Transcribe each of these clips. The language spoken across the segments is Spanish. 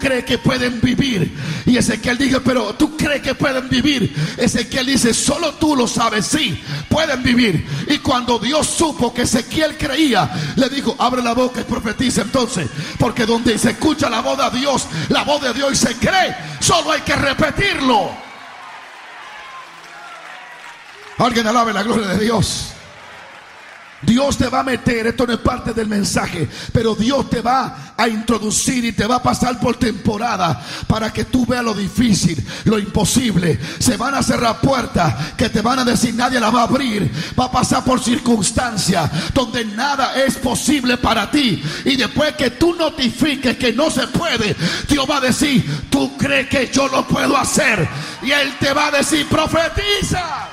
cree que pueden vivir? Y Ezequiel dijo, pero ¿tú crees que pueden vivir? Ezequiel dice, solo tú lo sabes. Sí, pueden vivir. Y cuando Dios supo que Ezequiel creía, le dijo, abre la boca y profetiza entonces, porque donde se escucha la voz de Dios y se cree, solo hay que repetirlo. Alguien alabe la gloria de Dios. Dios te va a meter, esto no es parte del mensaje, pero Dios te va a introducir y te va a pasar por temporada para que tú veas lo difícil, lo imposible. Se van a cerrar puertas que te van a decir nadie la va a abrir. Va a pasar por circunstancias donde nada es posible para ti, y después que tú notifiques que no se puede, Dios va a decir, ¿tú crees que yo lo puedo hacer? Y Él te va a decir, profetiza.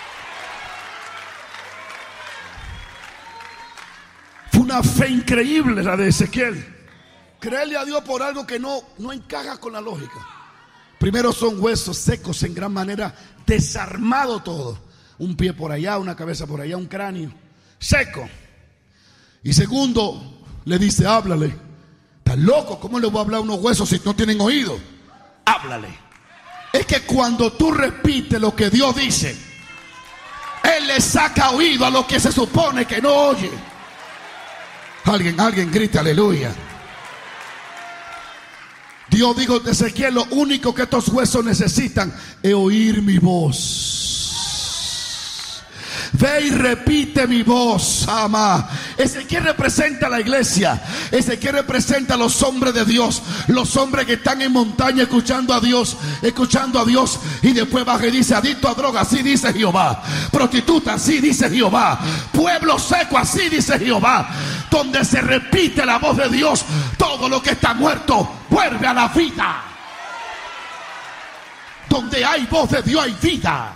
Fue una fe increíble la de Ezequiel. Creerle a Dios por algo que no encaja con la lógica. Primero, son huesos secos en gran manera, desarmado todo. Un pie por allá, una cabeza por allá, un cráneo seco. Y segundo, le dice, háblale. ¿Estás loco? ¿Cómo le voy a hablar a unos huesos si no tienen oído? Háblale. Es que cuando tú repites lo que Dios dice, Él le saca oído a lo que se supone que no oye. Alguien grite aleluya. Dios dijo de Ezequiel, lo único que estos huesos necesitan es oír mi voz. Ve y repite mi voz, ama. Ezequiel representa a la iglesia. Ezequiel representa a los hombres de Dios, los hombres que están en montaña escuchando a Dios, y después baja y dice, adicto a droga, así dice Jehová. Prostituta, así dice Jehová. Pueblo seco, así dice Jehová. Donde se repite la voz de Dios, todo lo que está muerto vuelve a la vida. Donde hay voz de Dios hay vida.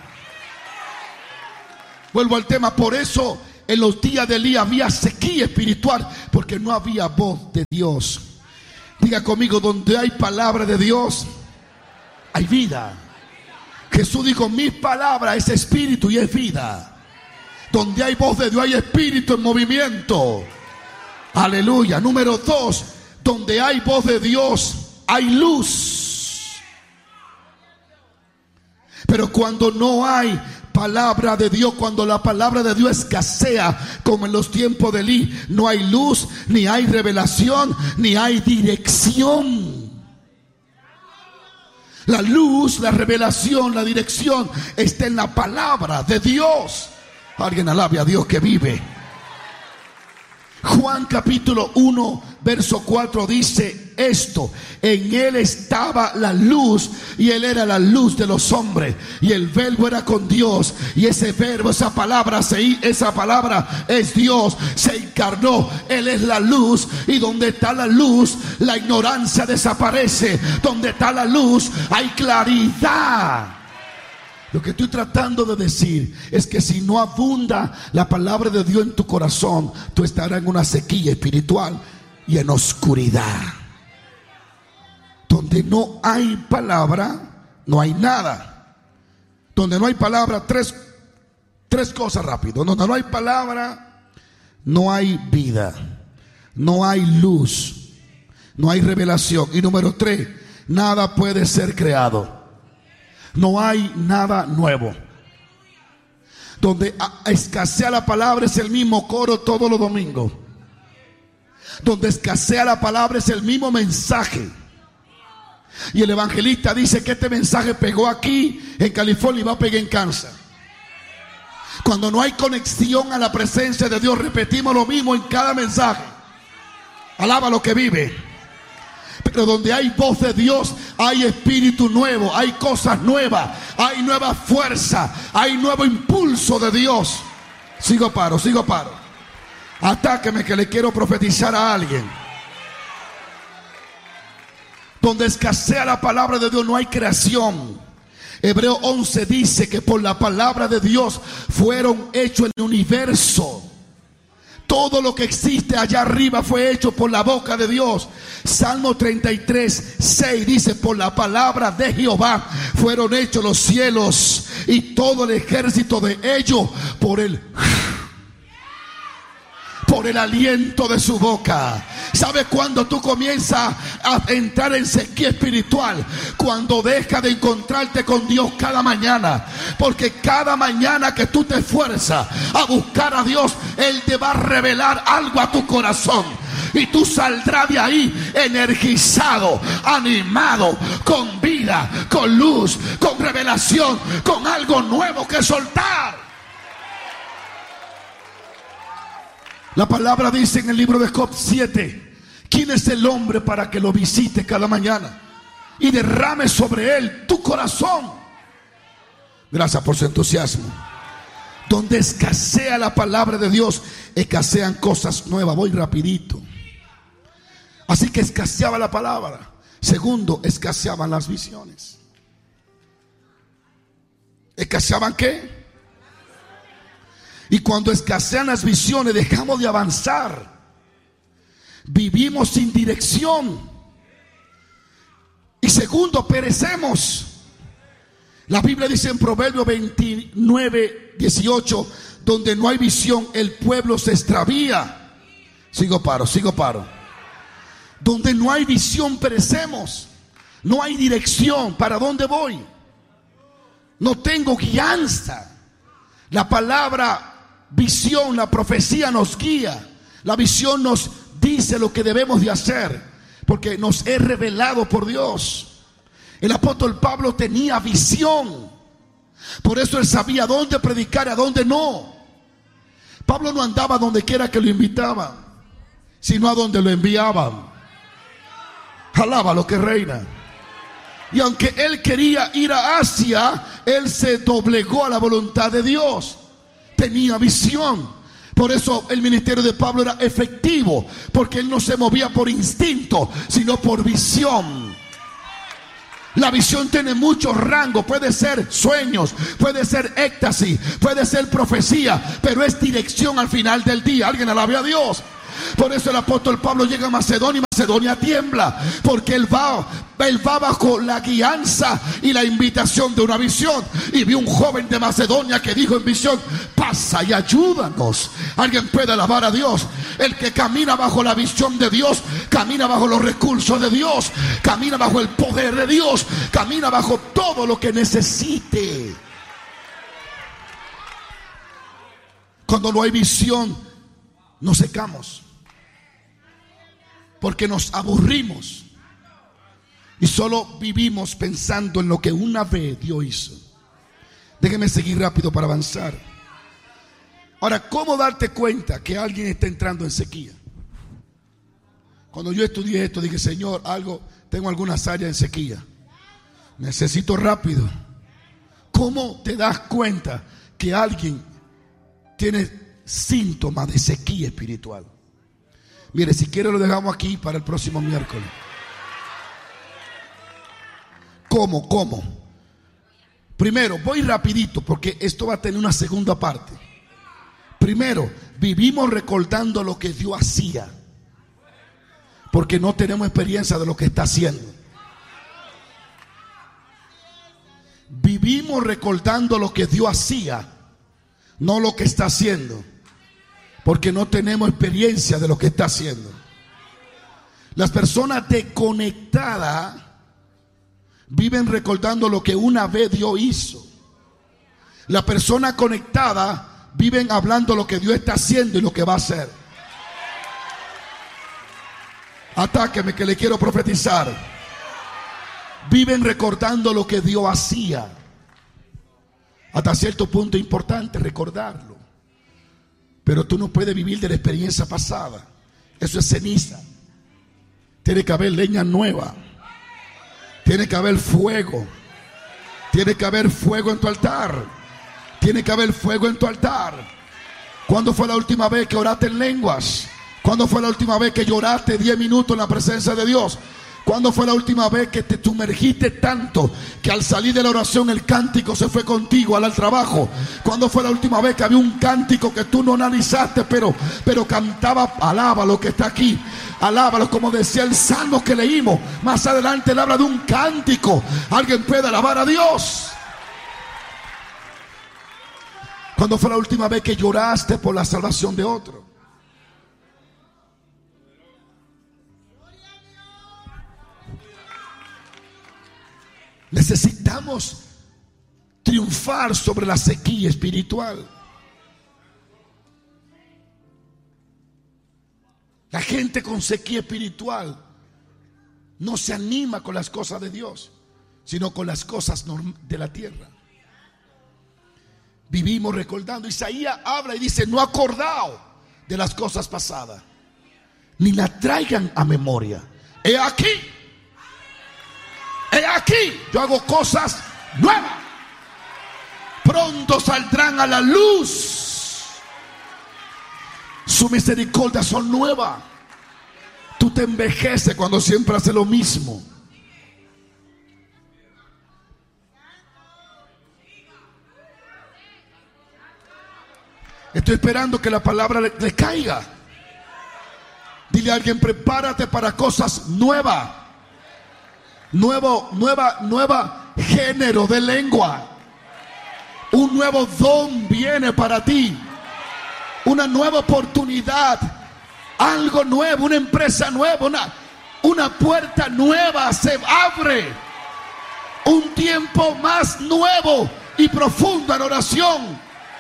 Vuelvo al tema. Por eso en los días de Elías había sequía espiritual, porque no había voz de Dios. Diga conmigo, donde hay palabra de Dios hay vida. Jesús dijo, mis palabras es espíritu y es vida. Donde hay voz de Dios hay espíritu en movimiento. Aleluya. Número 2, donde hay voz de Dios hay luz. Pero cuando no hay palabra de Dios, cuando la palabra de Dios escasea, como en los tiempos de Elí, no hay luz, ni hay revelación, ni hay dirección. La luz, la revelación, la dirección está en la palabra de Dios. Alguien alabe a Dios que vive. Juan capítulo 1 verso 4 dice esto: en él estaba la luz, y él era la luz de los hombres, y el verbo era con Dios, y ese verbo, esa palabra es Dios, se encarnó. Él es la luz, y donde está la luz la ignorancia desaparece. Donde está la luz hay claridad. Lo que estoy tratando de decir es que si no abunda la palabra de Dios en tu corazón, tú estarás en una sequía espiritual y en oscuridad. Donde no hay palabra, no hay nada. Donde no hay palabra, tres cosas rápido. Donde no hay palabra, no hay vida, no hay luz, no hay revelación. Y número 3, nada puede ser creado. No hay nada nuevo. Donde escasea la palabra es el mismo coro todos los domingos. Donde escasea la palabra es el mismo mensaje. Y el evangelista dice que este mensaje pegó aquí en California y va a pegar en Kansas. Cuando no hay conexión a la presencia de Dios, repetimos lo mismo en cada mensaje. Alaba lo que vive. Pero donde hay voz de Dios hay espíritu nuevo, hay cosas nuevas, hay nueva fuerza, hay nuevo impulso de Dios. Sigo paro. Atáqueme que le quiero profetizar a alguien. Donde escasea la palabra de Dios no hay creación. Hebreo 11 dice que por la palabra de Dios fueron hechos el universo. Todo lo que existe allá arriba fue hecho por la boca de Dios. Salmo 33:6 dice: por la palabra de Jehová fueron hechos los cielos y todo el ejército de ellos por por el aliento de su boca. ¿Sabes cuándo tú comienzas a entrar en sequía espiritual? Cuando dejas de encontrarte con Dios cada mañana. Porque cada mañana que tú te esfuerzas a buscar a Dios, Él te va a revelar algo a tu corazón. Y tú saldrás de ahí energizado, animado, con vida, con luz, con revelación, con algo nuevo que soltar. La palabra dice en el libro de Job 7: ¿quién es el hombre para que lo visite cada mañana y derrame sobre él tu corazón? Gracias por su entusiasmo. Donde escasea la palabra de Dios, escasean cosas nuevas. Voy rapidito. Así que escaseaba la palabra. Segundo, escaseaban las visiones. ¿Escaseaban qué? Y cuando escasean las visiones, dejamos de avanzar. Vivimos sin dirección. Y segundo, perecemos. La Biblia dice en Proverbios 29:18: donde no hay visión, el pueblo se extravía. Sigo paro. Donde no hay visión, perecemos. No hay dirección. ¿Para dónde voy? No tengo guianza. La palabra visión, la profecía nos guía. La visión nos dice lo que debemos de hacer, porque nos es revelado por Dios. El apóstol Pablo tenía visión. Por eso él sabía dónde predicar y a dónde no. Pablo no andaba donde quiera que lo invitaban, sino a donde lo enviaban. Alaba lo que reina. Y aunque él quería ir a Asia, él se doblegó a la voluntad de Dios. Tenía visión. Por eso el ministerio de Pablo era efectivo, porque él no se movía por instinto, sino por visión. La visión tiene muchos rangos. Puede ser sueños, puede ser éxtasis, puede ser profecía, pero es dirección al final del día. Alguien alabe a Dios. Por eso el apóstol Pablo llega a Macedonia y Macedonia tiembla, porque él va bajo la guianza y la invitación de una visión. Y vio un joven de Macedonia que dijo en visión: pasa y ayúdanos. Alguien puede alabar a Dios. El que camina bajo la visión de Dios, camina bajo los recursos de Dios, camina bajo el poder de Dios, camina bajo todo lo que necesite. Cuando no hay visión, nos secamos, porque nos aburrimos y solo vivimos pensando en lo que una vez Dios hizo. Déjeme seguir rápido para avanzar. Ahora, ¿cómo darte cuenta que alguien está entrando en sequía? Cuando yo estudié esto, dije: Señor, tengo algunas áreas en sequía, necesito rápido. ¿Cómo te das cuenta que alguien tiene síntomas de sequía espiritual? Mire, si quiere lo dejamos aquí para el próximo miércoles. ¿Cómo? Primero, voy rapidito porque esto va a tener una segunda parte. Primero, vivimos recordando lo que Dios hacía, porque no tenemos experiencia de lo que está haciendo. Vivimos recordando lo que Dios hacía, no lo que está haciendo, porque no tenemos experiencia de lo que está haciendo. Las personas desconectadas viven recordando lo que una vez Dios hizo. La persona conectada viven hablando lo que Dios está haciendo y lo que va a hacer. Atáqueme que le quiero profetizar. Viven recordando lo que Dios hacía. Hasta cierto punto es importante recordarlo, pero tú no puedes vivir de la experiencia pasada. Eso es ceniza. Tiene que haber leña nueva. Tiene que haber fuego. Tiene que haber fuego en tu altar. Tiene que haber fuego en tu altar. ¿Cuándo fue la última vez que oraste en lenguas? ¿Cuándo fue la última vez que lloraste 10 minutos en la presencia de Dios? ¿Cuándo fue la última vez que te sumergiste tanto que al salir de la oración el cántico se fue contigo al trabajo? ¿Cuándo fue la última vez que había un cántico que tú no analizaste, pero cantaba? Alábalo que está aquí, alábalo, como decía el salmo que leímos. Más adelante él habla de un cántico. Alguien puede alabar a Dios. ¿Cuándo fue la última vez que lloraste por la salvación de otro? Necesitamos triunfar sobre la sequía espiritual. La gente con sequía espiritual no se anima con las cosas de Dios, sino con las cosas de la tierra. Vivimos recordando. Isaías habla y dice: no acordado de las cosas pasadas, ni la traigan a memoria. He aquí, yo hago cosas nuevas. Pronto saldrán a la luz. Su misericordia son nuevas. Tú te envejeces cuando siempre haces lo mismo. Estoy esperando que la palabra le caiga. Dile a alguien: prepárate para cosas nuevas. Nueva género de lengua. Un nuevo don viene para ti. Una nueva oportunidad. Algo nuevo, una empresa nueva, una puerta nueva se abre. Un tiempo más nuevo y profundo en oración.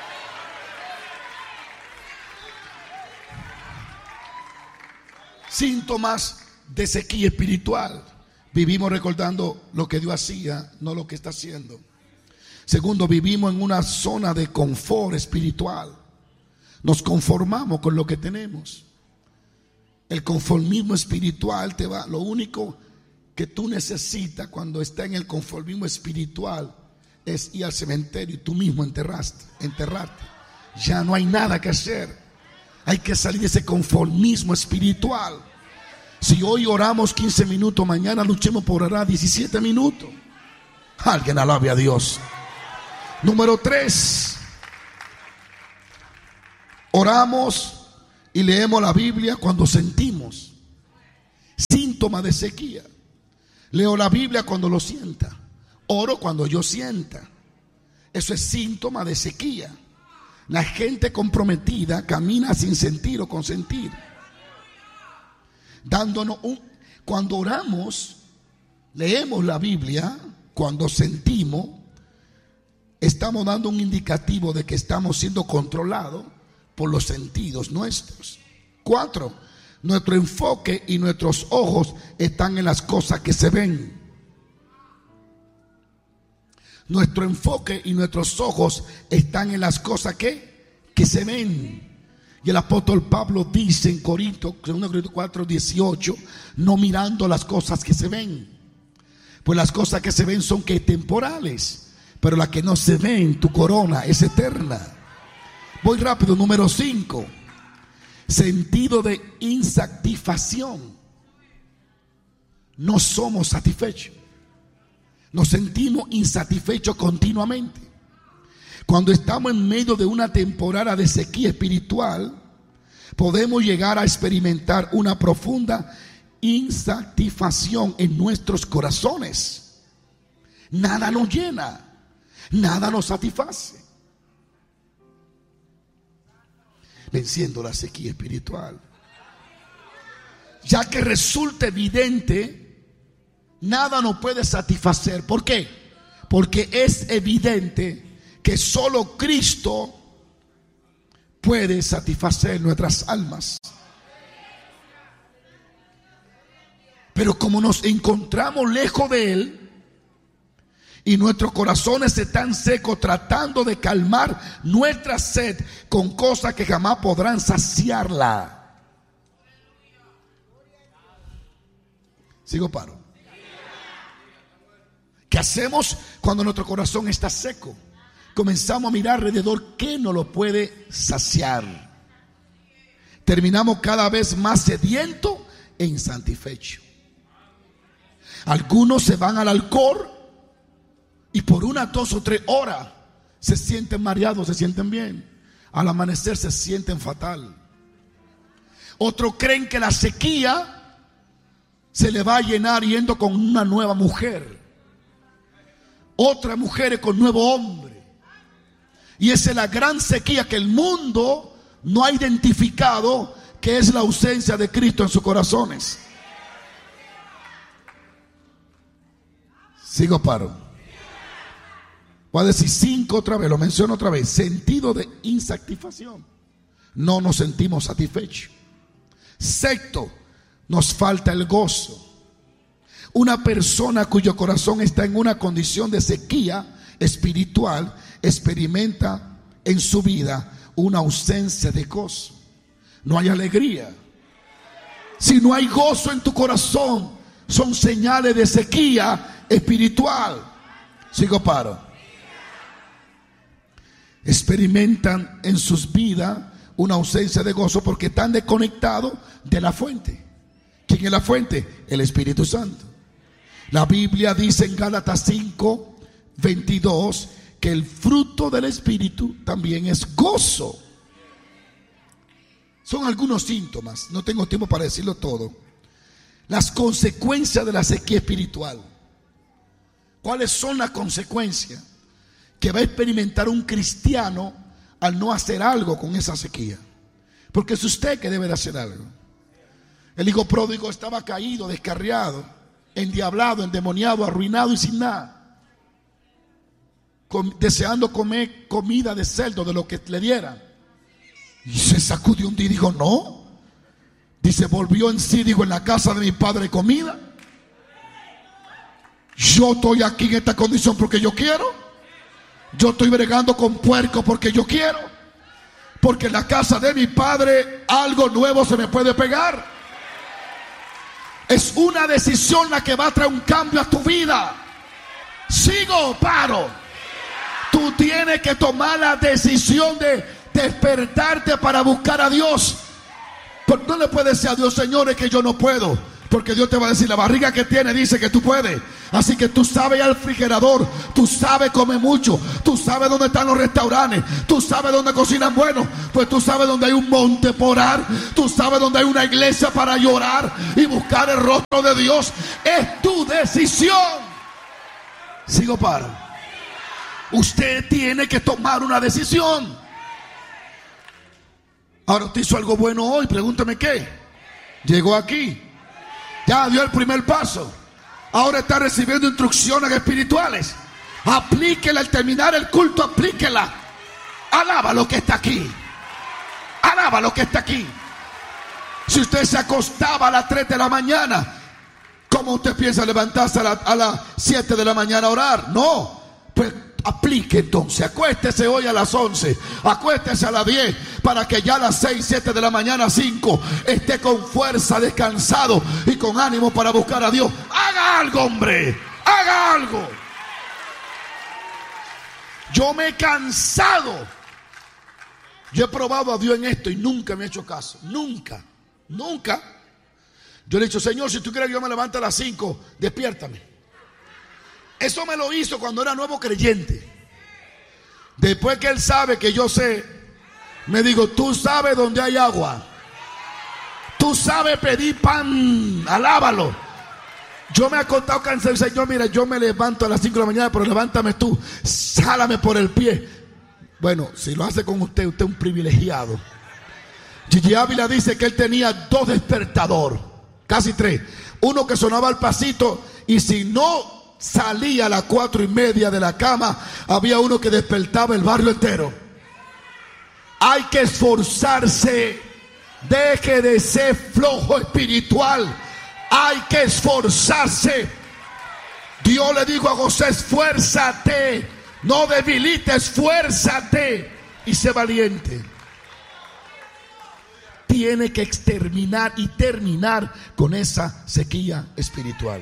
Síntomas de sequía espiritual. Vivimos recordando lo que Dios hacía, no lo que está haciendo. Segundo, vivimos en una zona de confort espiritual. Nos conformamos con lo que tenemos. El conformismo espiritual te va. Lo único que tú necesitas cuando estás en el conformismo espiritual es ir al cementerio y tú mismo enterrarte. Ya no hay nada que hacer. Hay que salir de ese conformismo espiritual. Si hoy oramos 15 minutos, mañana luchemos por orar 17 minutos. Alguien alabe a Dios. Número 3. Oramos y leemos la Biblia cuando sentimos síntomas de sequía. Leo la Biblia cuando lo sienta. Oro cuando yo sienta. Eso es síntoma de sequía. La gente comprometida camina sin sentir o con sentir. Cuando oramos, leemos la Biblia, cuando sentimos, estamos dando un indicativo de que estamos siendo controlados por los sentidos nuestros. 4. Nuestro enfoque y nuestros ojos están en las cosas que se ven. Nuestro enfoque y nuestros ojos están en las cosas que se ven. Y el apóstol Pablo dice en Corintios 4:18, no mirando las cosas que se ven. Pues las cosas que se ven son que temporales, pero las que no se ven, tu corona es eterna. Voy rápido. Número 5. Sentido de insatisfacción. No somos satisfechos. Nos sentimos insatisfechos continuamente. Cuando estamos en medio de una temporada de sequía espiritual, podemos llegar a experimentar una profunda insatisfacción en nuestros corazones. Nada nos llena, nada nos satisface. Venciendo la sequía espiritual. Ya que resulta evidente, nada nos puede satisfacer. ¿Por qué? Porque es evidente que solo Cristo puede satisfacer nuestras almas. Pero como nos encontramos lejos de Él y nuestros corazones están secos, tratando de calmar nuestra sed con cosas que jamás podrán saciarla. Sigo, paro. ¿Qué hacemos cuando nuestro corazón está seco? Comenzamos a mirar alrededor qué no lo puede saciar. Terminamos cada vez más sedientos e insatisfechos. Algunos se van al alcohol y por 1, 2 o 3 horas se sienten mareados, se sienten bien. Al amanecer se sienten fatal. Otros creen que la sequía se le va a llenar yendo con una nueva mujer. Otras mujeres con nuevo hombre. Y esa es la gran sequía que el mundo no ha identificado, que es la ausencia de Cristo en sus corazones. Sigo, paro. Voy a decir 5 otra vez, lo menciono otra vez. Sentido de insatisfacción. No nos sentimos satisfechos. Sexto, nos falta el gozo. Una persona cuyo corazón está en una condición de sequía espiritual experimenta en su vida una ausencia de gozo. No hay alegría. Si no hay gozo en tu corazón, son señales de sequía espiritual. Sigo, paro. Experimentan en sus vidas una ausencia de gozo porque están desconectados de la fuente. ¿Quién es la fuente? El Espíritu Santo. La Biblia dice en Gálatas 5:22 que el fruto del Espíritu también es gozo. Son algunos síntomas, no tengo tiempo para decirlo todo. Las consecuencias de la sequía espiritual. ¿Cuáles son las consecuencias que va a experimentar un cristiano al no hacer algo con esa sequía? Porque es usted que debe de hacer algo. El hijo pródigo estaba caído, descarriado, endiablado, endemoniado, arruinado y sin nada, deseando comer comida de cerdo, de lo que le dieran. Y se sacudió un día y dijo: no. Dice, volvió en sí, dijo: en la casa de mi padre hay comida. Yo estoy aquí en esta condición porque yo quiero. Yo estoy bregando con puerco porque yo quiero. Porque en la casa de mi padre algo nuevo se me puede pegar. Es una decisión la que va a traer un cambio a tu vida. Sigo o paro. Tú tienes que tomar la decisión de despertarte para buscar a Dios. Porque no le puedes decir a Dios: señores, que yo no puedo. Porque Dios te va a decir: la barriga que tiene dice que tú puedes. Así que tú sabes ir al refrigerador, tú sabes comer mucho, tú sabes dónde están los restaurantes, tú sabes dónde cocinan bueno, pues tú sabes dónde hay un monte por orar, tú sabes dónde hay una iglesia para llorar y buscar el rostro de Dios. Es tu decisión. Sigo, para. Usted tiene que tomar una decisión. Ahora usted hizo algo bueno hoy, pregúntame qué. Llegó aquí, ya dio el primer paso. Ahora está recibiendo instrucciones espirituales. Aplíquela al terminar el culto, aplíquela. Alaba lo que está aquí. Alaba lo que está aquí. Si usted se acostaba a las 3 de la mañana, ¿cómo usted piensa levantarse a las 7 de la mañana a orar? No, pues aplique entonces. Acuéstese hoy a las 11, acuéstese a las 10, para que ya a las 6, 7 de la mañana, 5, esté con fuerza, descansado y con ánimo para buscar a Dios. Haga algo, hombre, haga algo. Yo me he cansado. Yo he probado a Dios en esto y nunca me he hecho caso. Nunca. Yo le he dicho: Señor, si tú quieres que yo me levante a las 5, despiértame. Eso me lo hizo cuando era nuevo creyente. Después que Él sabe que yo sé, me digo: tú sabes dónde hay agua, tú sabes pedir pan, alábalo. Yo me he acostado cansado y Señor, mira, yo me levanto a las 5 de la mañana, pero levántame tú, jálame por el pie. Bueno, si lo hace con usted, usted es un privilegiado. Gigi Ávila dice que él tenía 2 despertadores, casi 3. Uno que sonaba al pasito, y si no salía a las 4:30 de la cama, había uno que despertaba el barrio entero. Hay que esforzarse. Deje de ser flojo espiritual. Hay que esforzarse. Dios le dijo a José: esfuérzate, no debilites, esfuérzate y sé valiente. Tiene que exterminar y terminar con esa sequía espiritual.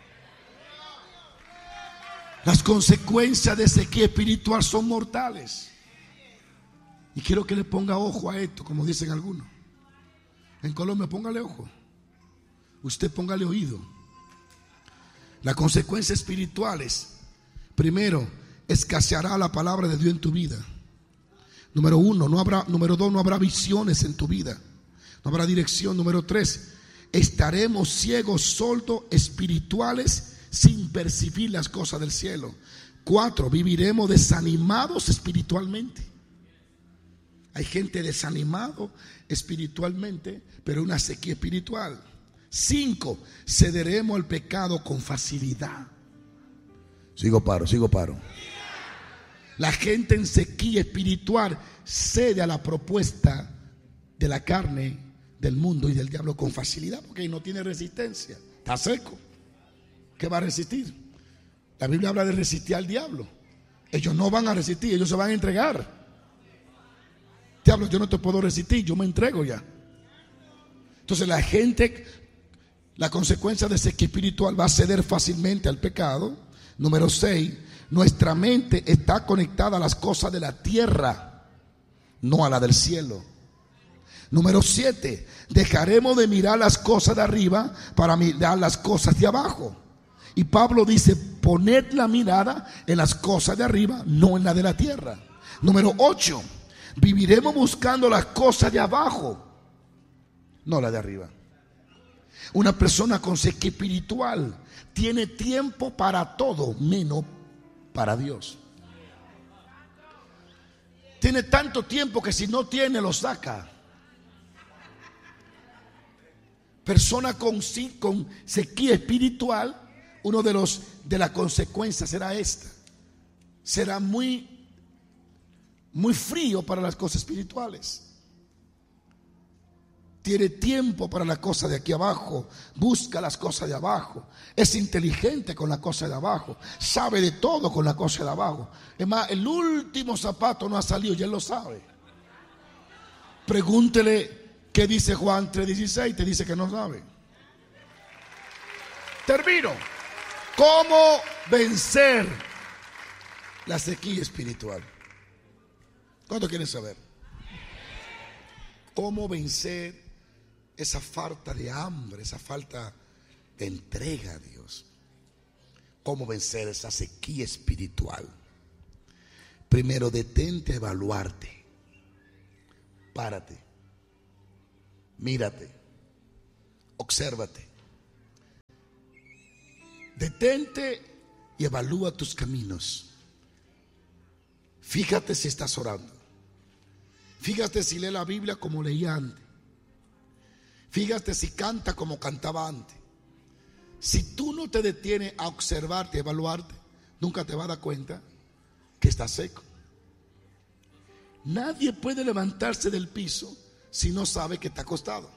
Las consecuencias de sequía espiritual son mortales. Y quiero que le ponga ojo a esto, como dicen algunos. En Colombia, póngale ojo. Usted póngale oído. Las consecuencias espirituales: primero, escaseará la palabra de Dios en tu vida. Número 1, número 2, no habrá visiones en tu vida. No habrá dirección. Número 3, estaremos ciegos, sordos, espirituales, sin percibir las cosas del cielo. 4, viviremos desanimados espiritualmente. Hay gente desanimado espiritualmente, pero una sequía espiritual. 5, cederemos al pecado con facilidad. Sigo paro. La gente en sequía espiritual cede a la propuesta de la carne, del mundo y del diablo con facilidad, porque no tiene resistencia. Está seco. ¿Qué va a resistir? La Biblia habla de resistir al diablo. Ellos no van a resistir, ellos se van a entregar. Diablo, yo no te puedo resistir, yo me entrego ya. Entonces la gente, la consecuencia de sequía espiritual, va a ceder fácilmente al pecado. Número 6, nuestra mente está conectada a las cosas de la tierra, no a la del cielo. Número 7, dejaremos de mirar las cosas de arriba para mirar las cosas de abajo. Y Pablo dice, poned la mirada en las cosas de arriba, no en la de la tierra. Número 8, viviremos buscando las cosas de abajo, no la de arriba. Una persona con sequía espiritual tiene tiempo para todo, menos para Dios. Tiene tanto tiempo que si no tiene, lo saca. Persona con sequía espiritual, uno de las consecuencias será esta: será muy frío para las cosas espirituales. Tiene tiempo para las cosas de aquí abajo, busca las cosas de abajo, es inteligente con las cosas de abajo, sabe de todo con las cosas de abajo. Es más, el último zapato no ha salido, ya él lo sabe. Pregúntele qué dice Juan 3:16, te dice que no sabe. Termino. ¿Cómo vencer la sequía espiritual? ¿Cuánto quieren saber? ¿Cómo vencer esa falta de hambre, esa falta de entrega a Dios? ¿Cómo vencer esa sequía espiritual? Primero, detente a evaluarte. Párate. Mírate. Obsérvate. Detente y evalúa tus caminos. Fíjate si estás orando. Fíjate si lee la Biblia como leía antes. Fíjate si canta como cantaba antes. Si tú no te detienes a observarte, a evaluarte, nunca te vas a dar cuenta que estás seco. Nadie puede levantarse del piso si no sabe que está acostado.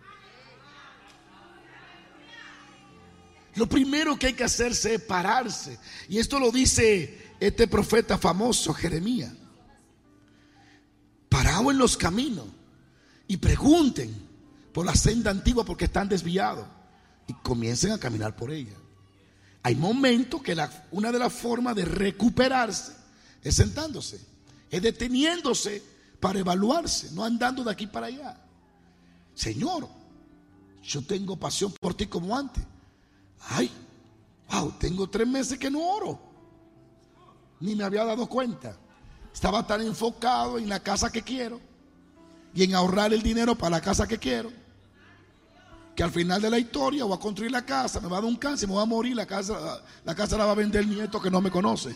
Lo primero que hay que hacerse es pararse. Y esto lo dice este profeta famoso, Jeremías. Paraos en los caminos y pregunten por la senda antigua, porque están desviados, y comiencen a caminar por ella. Hay momentos que una de las formas de recuperarse es sentándose, es deteniéndose para evaluarse, no andando de aquí para allá. Señor, yo tengo pasión por ti como antes. Ay, wow, tengo 3 meses que no oro. Ni me había dado cuenta. Estaba tan enfocado en la casa que quiero y en ahorrar el dinero para la casa que quiero, que al final de la historia voy a construir la casa, me va a dar un cáncer, me voy a morir, la casa la va a vender el nieto que no me conoce.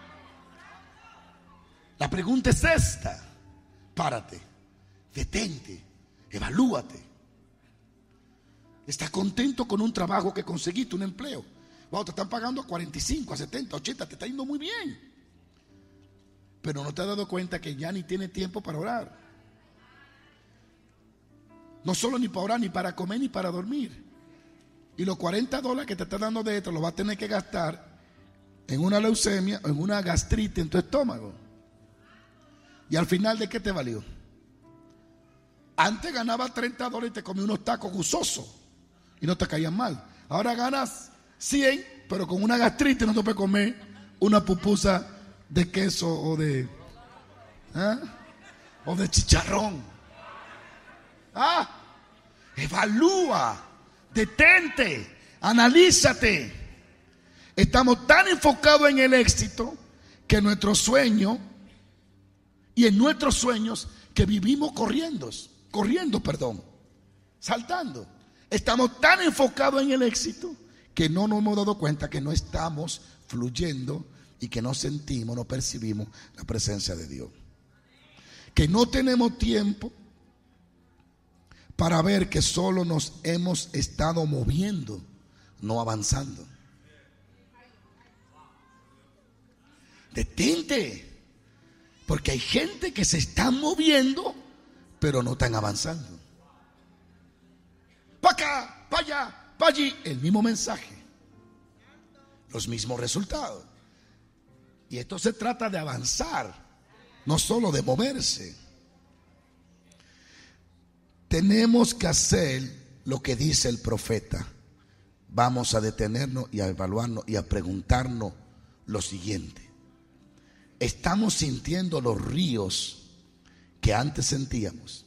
La pregunta es esta: párate, detente, evalúate. ¿Estás contento con un trabajo que conseguiste, un empleo? Wow, te están pagando a 45, a 70, 80, te está yendo muy bien. Pero no te has dado cuenta que ya ni tienes tiempo para orar. No solo ni para orar, ni para comer, ni para dormir. Y los $40 que te está dando de esto, lo vas a tener que gastar en una leucemia o en una gastritis en tu estómago. Y al final, ¿de qué te valió? Antes ganabas $30 y te comías unos tacos gustosos y no te caían mal. Ahora ganas 100, pero con una gastritis no te puedes comer una pupusa de queso o de chicharrón. Evalúa, detente, analízate. Estamos tan enfocados en el éxito que en nuestros sueños que vivimos saltando. Estamos tan enfocados en el éxito que no nos hemos dado cuenta que no estamos fluyendo y que no sentimos, no percibimos la presencia de Dios. Que no tenemos tiempo para ver que solo nos hemos estado moviendo, no avanzando. Detente. Porque hay gente que se está moviendo, pero no están avanzando. Para acá, para allá, para allí. El mismo mensaje. Los mismos resultados. Y esto se trata de avanzar, no solo de moverse. Tenemos que hacer lo que dice el profeta. Vamos a detenernos y a evaluarnos y a preguntarnos lo siguiente. ¿Estamos sintiendo los ríos que antes sentíamos?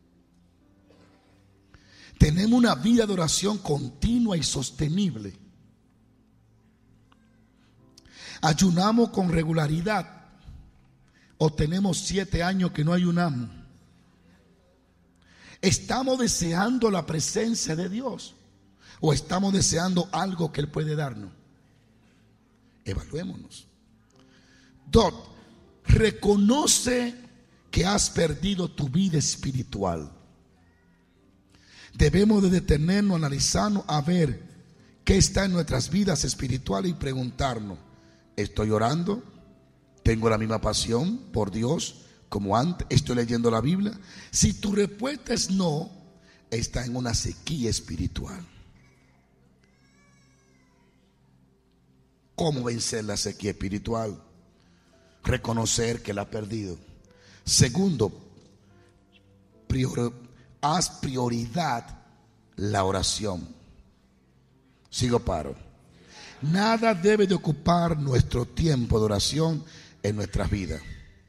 ¿Tenemos una vida de oración continua y sostenible? ¿Ayunamos con regularidad? ¿O tenemos 7 años que no ayunamos? ¿Estamos deseando la presencia de Dios? ¿O estamos deseando algo que Él puede darnos? Evaluémonos. 2. Reconoce que has perdido tu vida espiritual. Debemos de detenernos, analizarnos, a ver qué está en nuestras vidas espirituales y preguntarnos: ¿estoy orando? ¿Tengo la misma pasión por Dios como antes? ¿Estoy leyendo la Biblia? Si tu respuesta es no, está en una sequía espiritual. ¿Cómo vencer la sequía espiritual? Reconocer que la ha perdido. Segundo, haz prioridad la oración. Sigo paro. Nada debe de ocupar nuestro tiempo de oración en nuestras vidas,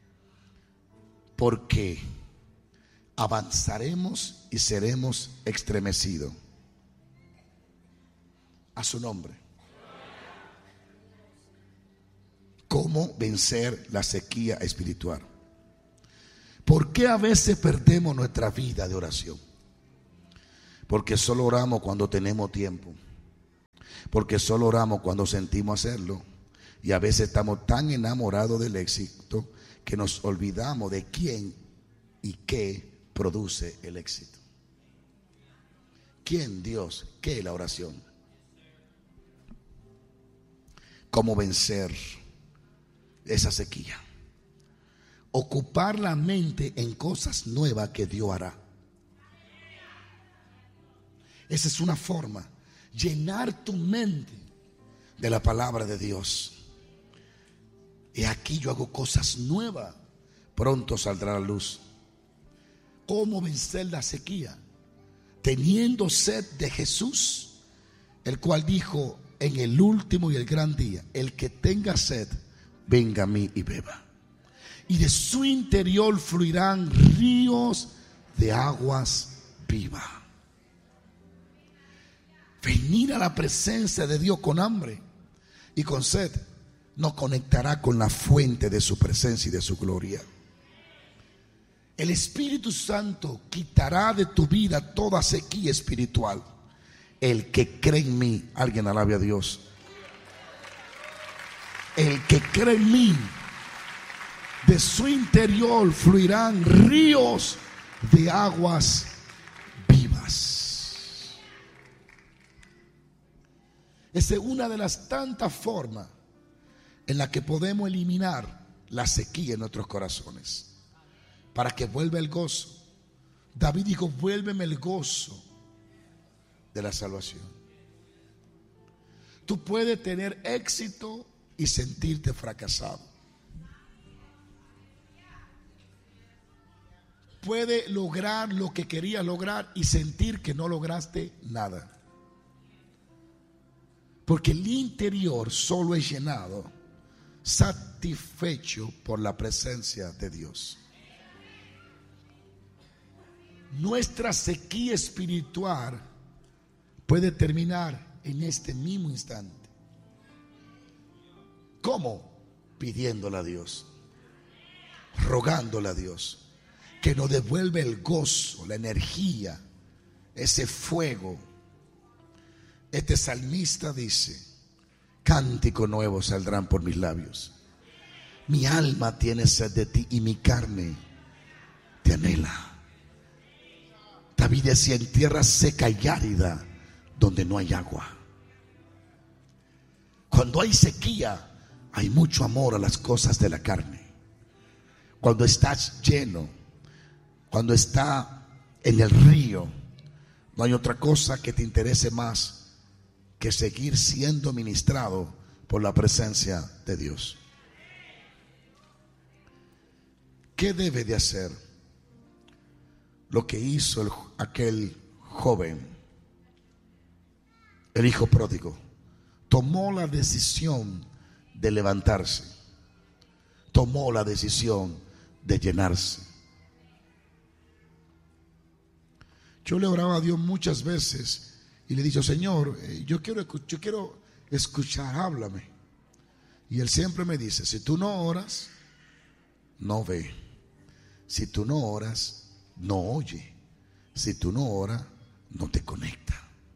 porque avanzaremos y seremos estremecidos. A su nombre. ¿Cómo vencer la sequía espiritual? ¿Por qué a veces perdemos nuestra vida de oración? Porque solo oramos cuando tenemos tiempo. Porque solo oramos cuando sentimos hacerlo. Y a veces estamos tan enamorados del éxito que nos olvidamos de quién y qué produce el éxito. ¿Quién? Dios. ¿Qué es la oración? ¿Cómo vencer esa sequía? Ocupar la mente en cosas nuevas que Dios hará. Esa es una forma. Llenar tu mente de la palabra de Dios. Y aquí yo hago cosas nuevas. Pronto saldrá la luz. ¿Cómo vencer la sequía? Teniendo sed de Jesús, el cual dijo en el último y el gran día: el que tenga sed, venga a mí y beba. Y de su interior fluirán ríos de aguas vivas. Venir a la presencia de Dios con hambre y con sed nos conectará con la fuente de su presencia y de su gloria. El Espíritu Santo quitará de tu vida toda sequía espiritual. El que cree en mí, alguien alabe a Dios. El que cree en mí, de su interior fluirán ríos de aguas vivas. Esa es una de las tantas formas en la que podemos eliminar la sequía en nuestros corazones, para que vuelva el gozo. David dijo: vuélveme el gozo de la salvación. Tú puedes tener éxito y sentirte fracasado. Puedes lograr lo que querías lograr y sentir que no lograste nada. Porque el interior solo es llenado, satisfecho por la presencia de Dios. Nuestra sequía espiritual puede terminar en este mismo instante. ¿Cómo? Pidiéndole a Dios, rogándole a Dios que nos devuelva el gozo, la energía, ese fuego. Este salmista dice: cánticos nuevos saldrán por mis labios. Mi alma tiene sed de ti y mi carne te anhela. David decía: en tierra seca y árida, donde no hay agua. Cuando hay sequía, hay mucho amor a las cosas de la carne. Cuando estás lleno, cuando está en el río, no hay otra cosa que te interese más que seguir siendo ministrado por la presencia de Dios. ¿Qué debe de hacer? Lo que hizo aquel joven, el hijo pródigo. Tomó la decisión de levantarse. Tomó la decisión de llenarse. Yo le oraba a Dios muchas veces y le he dicho: Señor, yo quiero escuchar, háblame. Y Él siempre me dice: si tú no oras, no ve. Si tú no oras, no oye. Si tú no oras, no te conecta.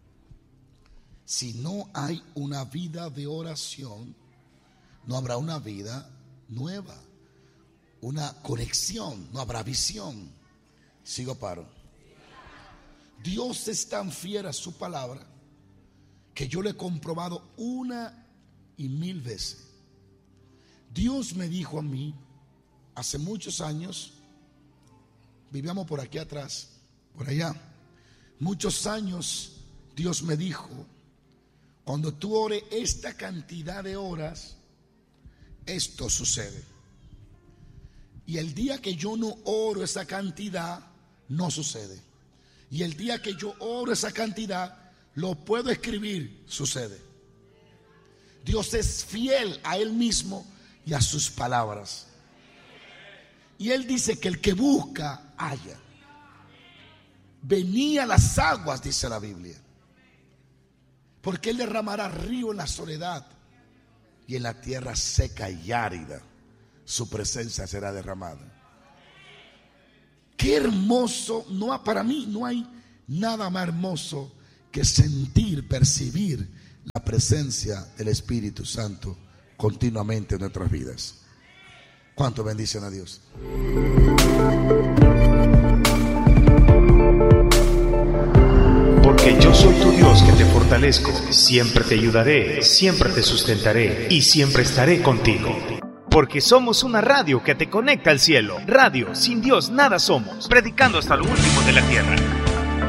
Si no hay una vida de oración, no habrá una vida nueva, una conexión, no habrá visión. Sigo paro. Dios es tan fiel a su palabra que yo le he comprobado 1,000 veces. Dios me dijo a mí hace muchos años, vivíamos por aquí atrás, por allá, muchos años, Dios me dijo: cuando tú ores esta cantidad de horas, esto sucede. Y el día que yo no oro esa cantidad, no sucede. Y el día que yo oro esa cantidad, lo puedo escribir, sucede. Dios es fiel a Él mismo y a sus palabras. Y Él dice que el que busca, halla. Venía las aguas, dice la Biblia, porque Él derramará río en la soledad, y en la tierra seca y árida su presencia será derramada. Qué hermoso, para mí no hay nada más hermoso que sentir, percibir la presencia del Espíritu Santo continuamente en nuestras vidas. ¿Cuánto bendicen a Dios? Porque yo soy tu Dios que te fortalezco, siempre te ayudaré, siempre te sustentaré y siempre estaré contigo. Porque somos una radio que te conecta al cielo. Radio, sin Dios nada somos. Predicando hasta lo último de la tierra.